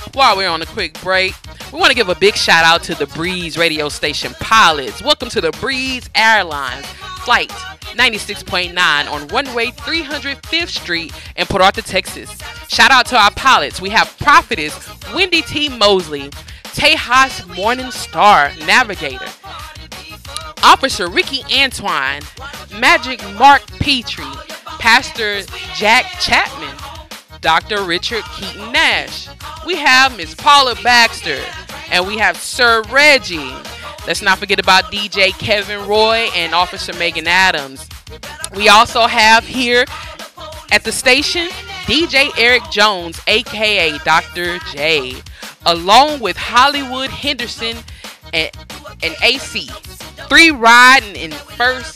While we're on a quick break, we want to give a big shout out to the Breeze radio station pilots. Welcome to the Breeze Airlines flight 96.9 on runway 305th Street in Port Arthur, Texas. Shout out to our pilots. We have Prophetess Wendy T. Mosley, Tejas Morning Star Navigator, Officer Ricky Antoine, Magic Mark Petrie, Pastor Jack Chapman, Dr. Richard Keaton Nash. We have Miss Paula Baxter, and we have Sir Reggie. Let's not forget about DJ Kevin Roy and Officer Megan Adams. We also have here at the station DJ Eric Jones, aka Dr. J, along with Hollywood Henderson and AC. 3 riding in first